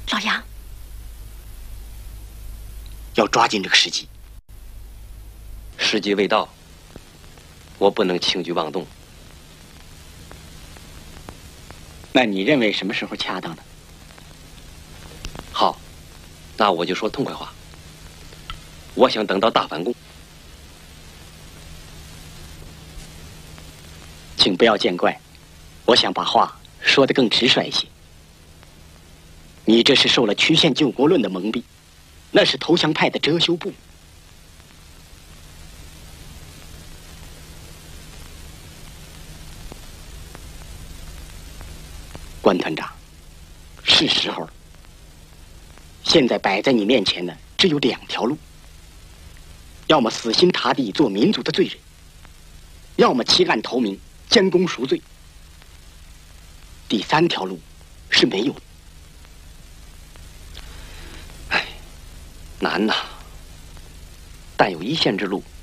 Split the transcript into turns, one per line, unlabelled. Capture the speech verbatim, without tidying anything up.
老杨，
要抓紧这个时机。
时机未到，我不能轻举妄动。
那你认为什么时候恰当呢？
好，那我就说痛快话。我想等到大反攻。
请不要见怪，我想把话说得更直率一些。你这是受了曲线救国论的蒙蔽，那是投降派的遮羞布。关团长，是时候了。现在摆在你面前的只有两条路：要么死心塌地做民族的罪人，要么弃暗投明，将功赎罪。第三条路是没有的。
哎，难呐！但有一线之路，